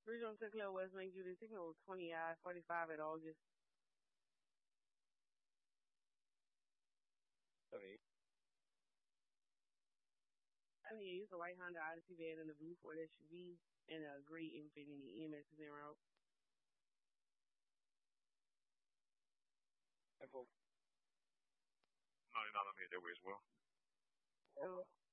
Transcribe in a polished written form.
Regional Sinclair West Main Judy Signal 20I 45 at August. Okay. I need to use the white Honda Odyssey van and the blue Ford SUV and a gray Infiniti EMS is en route. Info. 99, I'm here that way as well. Oh.